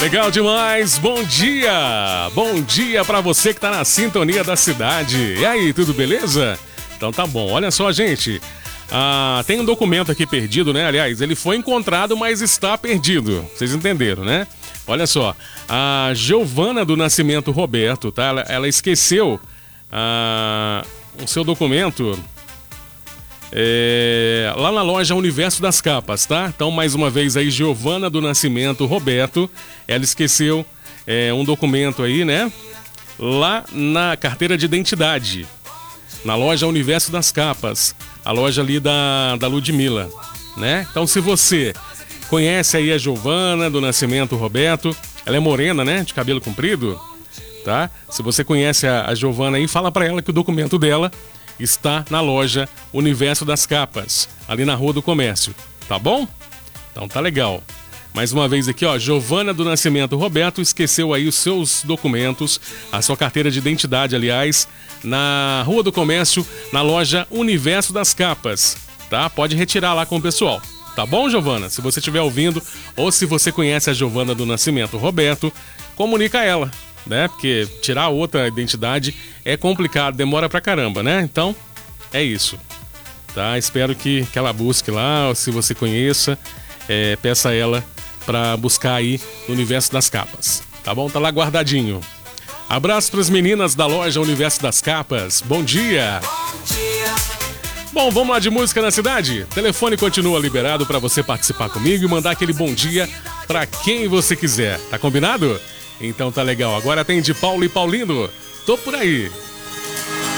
Legal demais, bom dia para você que tá na sintonia da cidade. E aí, tudo beleza? Então tá bom, olha só, gente, tem um documento aqui perdido, né? Aliás, ele foi encontrado, mas está perdido, vocês entenderam, né? Olha só, a Giovana do Nascimento Roberto, tá? Ela esqueceu o seu documento lá na loja Universo das Capas, tá? Então, mais uma vez aí, Giovana do Nascimento Roberto, ela esqueceu um documento aí, né? Lá na carteira de identidade, na loja Universo das Capas, a loja ali da Ludmilla, né? Então, se você conhece aí a Giovana do Nascimento Roberto, ela é morena, né? De cabelo comprido, tá? Se você conhece a Giovana aí, fala pra ela que o documento dela está na loja Universo das Capas, ali na Rua do Comércio, tá bom? Então tá legal. Mais uma vez aqui, ó, Giovana do Nascimento Roberto esqueceu aí os seus documentos, a sua carteira de identidade, aliás, na Rua do Comércio, na loja Universo das Capas, tá? Pode retirar lá com o pessoal, tá bom, Giovana? Se você estiver ouvindo ou se você conhece a Giovana do Nascimento Roberto, comunica a ela, né? Porque tirar outra identidade é complicado, demora pra caramba, né? Então, é isso, tá? Espero que ela busque lá, ou se você conheça, peça a ela pra buscar aí no Universo das Capas, tá bom? Tá lá guardadinho. Abraço pras meninas da loja Universo das Capas, bom dia! Bom, vamos lá de música na cidade? O telefone continua liberado pra você participar comigo e mandar aquele bom dia pra quem você quiser, tá combinado? Então tá legal, agora tem de Paulo e Paulino, tô por aí.